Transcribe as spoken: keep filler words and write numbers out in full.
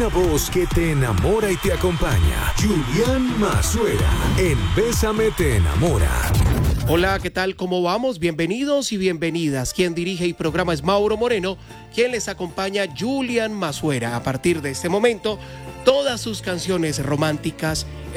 Una voz que te enamora y te acompaña. Julián Mazuera, en Bésame te enamora. Hola, ¿qué tal? ¿Cómo vamos? Bienvenidos y bienvenidas. Quien dirige y programa es Mauro Moreno, quien les acompaña Julián Mazuera. A partir de este momento, todas sus canciones románticas